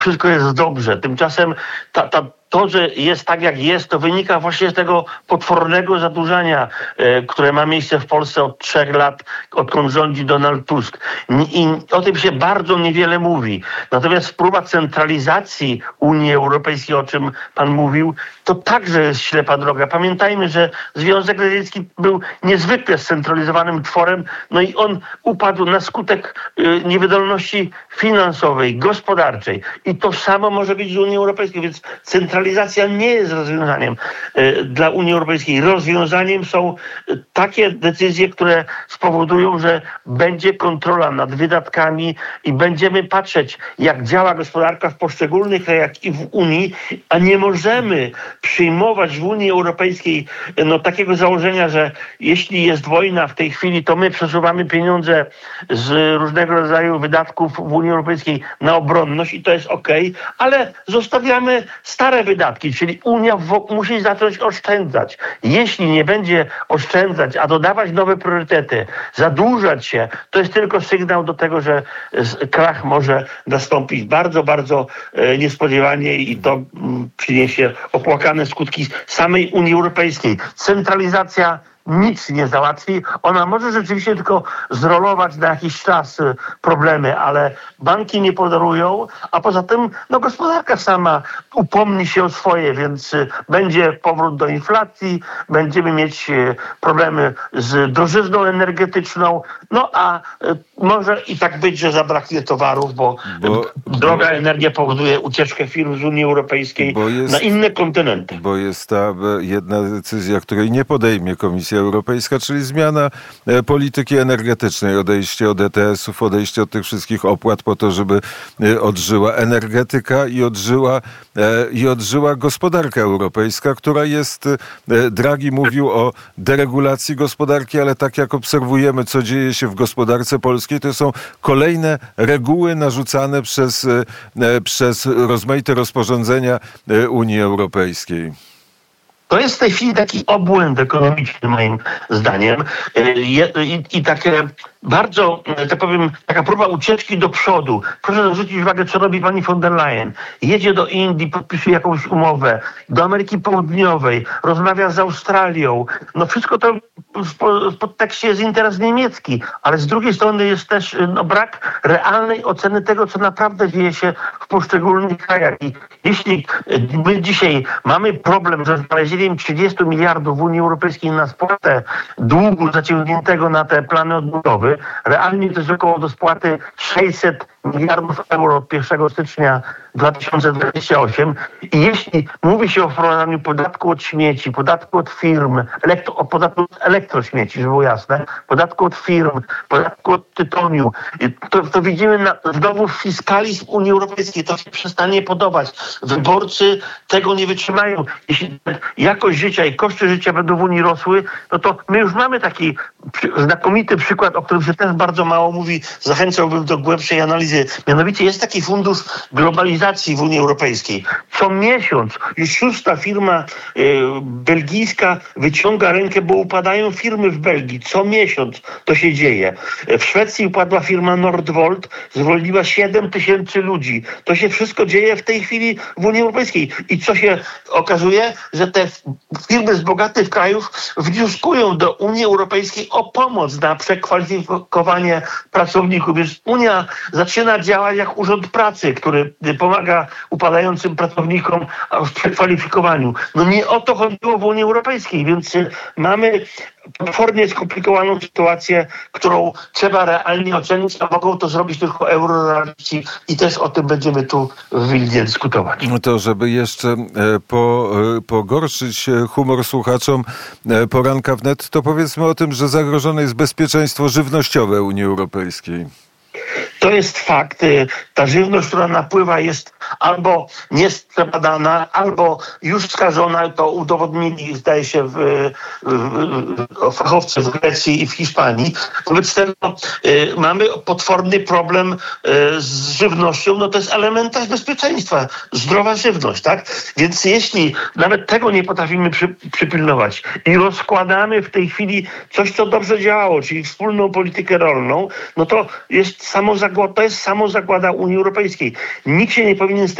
wszystko jest dobrze. Tymczasem to, że jest tak, jak jest, to wynika właśnie z tego potwornego zadłużania, które ma miejsce w Polsce od 3 lat, odkąd rządzi Donald Tusk. I o tym się bardzo niewiele mówi. Natomiast próba centralizacji Unii Europejskiej, o czym pan mówił, to także jest ślepa droga. Pamiętajmy, że Związek Radziecki był niezwykle scentralizowanym tworem, no i on upadł na skutek niewydolności finansowej, gospodarczej. I to samo może być z Unią Europejską, więc centralizacja nie jest rozwiązaniem dla Unii Europejskiej. Rozwiązaniem są takie decyzje, które spowodują, że będzie kontrola nad wydatkami i będziemy patrzeć, jak działa gospodarka w poszczególnych krajach i w Unii, a nie możemy przyjmować w Unii Europejskiej takiego założenia, że jeśli jest wojna w tej chwili, to my przesuwamy pieniądze z różnego rodzaju wydatków w Unii Europejskiej na obronność i to jest okej, ale zostawiamy stare wydatki, czyli Unia musi zacząć oszczędzać. Jeśli nie będzie oszczędzać, a dodawać nowe priorytety, zadłużać się, to jest tylko sygnał do tego, że krach może nastąpić bardzo, bardzo niespodziewanie i to przyniesie opłakane skutki samej Unii Europejskiej. Centralizacja nic nie załatwi. Ona może rzeczywiście tylko zrolować na jakiś czas problemy, ale banki nie podarują, a poza tym gospodarka sama upomni się o swoje, więc będzie powrót do inflacji, będziemy mieć problemy z drożyzną energetyczną, a może i tak być, że zabraknie towarów, bo droga energia powoduje ucieczkę firm z Unii Europejskiej na inne kontynenty. Bo jest ta jedna decyzja, której nie podejmie Komisja Europejska, czyli zmiana polityki energetycznej, odejście od ETS-ów, odejście od tych wszystkich opłat po to, żeby odżyła energetyka i odżyła gospodarka europejska, która jest, Draghi mówił o deregulacji gospodarki, ale tak jak obserwujemy, co dzieje się w gospodarce polskiej, to są kolejne reguły narzucane przez rozmaite rozporządzenia Unii Europejskiej. To jest w tej chwili taki obłęd ekonomiczny, moim zdaniem, i takie bardzo, tak powiem, taka próba ucieczki do przodu. Proszę zwrócić uwagę, co robi pani von der Leyen. Jedzie do Indii, podpisuje jakąś umowę, do Ameryki Południowej, rozmawia z Australią. Wszystko to w podtekście jest interes niemiecki, ale z drugiej strony jest też brak realnej oceny tego, co naprawdę dzieje się w poszczególnych krajach. I jeśli my dzisiaj mamy problem ze znalezieniem 30 miliardów w Unii Europejskiej na spłatę długu zaciągniętego na te plany odbudowy, realnie to jest około do spłaty 600 miliardów euro od 1 stycznia 2028 i jeśli mówi się o wprowadzaniu podatku od śmieci, podatku od firm, o podatku od elektrośmieci, żeby było jasne, podatku od firm, podatku od tytoniu, to widzimy znowu fiskalizm Unii Europejskiej. To się przestanie podobać. Wyborcy tego nie wytrzymają. Jeśli jakość życia i koszty życia będą w Unii rosły, to my już mamy taki znakomity przykład, o którym się też bardzo mało mówi. Zachęcałbym do głębszej analizy. Mianowicie jest taki fundusz globalizacji w Unii Europejskiej. Co miesiąc już 6. firma belgijska wyciąga rękę, bo upadają firmy w Belgii. Co miesiąc to się dzieje. W Szwecji upadła firma Nordvolt, zwolniła 7 000 ludzi. To się wszystko dzieje w tej chwili w Unii Europejskiej. I co się okazuje, że te firmy z bogatych krajów wnioskują do Unii Europejskiej o pomoc na przekwalifikowanie pracowników. Więc Unia zaczyna działać jak Urząd Pracy, który pomaga upadającym pracownikom w przekwalifikowaniu. Nie o to chodziło w Unii Europejskiej, więc mamy potwornie skomplikowaną sytuację, którą trzeba realnie ocenić, a mogą to zrobić tylko eurorealiści i też o tym będziemy tu w Wilnie dyskutować. To, żeby jeszcze pogorszyć humor słuchaczom Poranka Wnet, to powiedzmy o tym, że zagrożone jest bezpieczeństwo żywnościowe Unii Europejskiej. To jest fakt. Ta żywność, która napływa, jest albo niesprzedana, albo już skażona. To udowodnili, zdaje się, fachowcy w Grecji i w Hiszpanii. Wobec tego mamy potworny problem z żywnością. To jest element też bezpieczeństwa. Zdrowa żywność, tak? Więc jeśli nawet tego nie potrafimy przypilnować i rozkładamy w tej chwili coś, co dobrze działało, czyli wspólną politykę rolną, to jest samozagłada Unii Europejskiej. Nikt się nie powinien